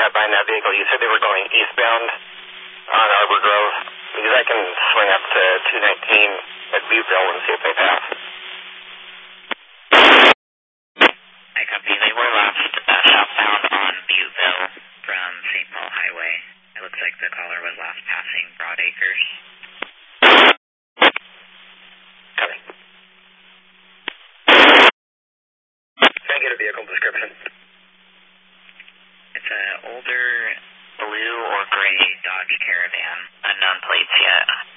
out behind that vehicle. You said they were going eastbound on Arbor Grove, because I can swing up to 219 at Butteville and see if they pass. I copy. They were last southbound on Butteville from St. Paul Highway. It looks like the caller was last passing Broad Acres. Copy. Can I get a vehicle description? It's an older blue or gray Dodge Caravan, unknown plates yet.